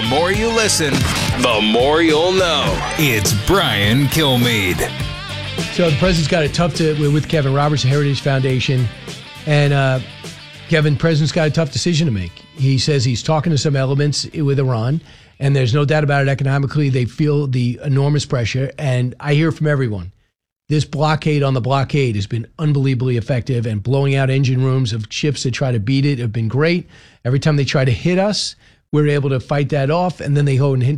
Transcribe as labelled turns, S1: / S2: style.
S1: more you listen, the more you'll know. It's Brian Kilmeade.
S2: So the president's got it tough with Kevin Roberts, Heritage Foundation. And president's got a tough decision to make. He says he's talking to some elements with Iran, and there's no doubt about it. Economically, they feel the enormous pressure. And I hear from everyone, this blockade on the blockade has been unbelievably effective, and blowing out engine rooms of ships that try to beat it have been great. Every time they try to hit us, we're able to fight that off, and then they go and hit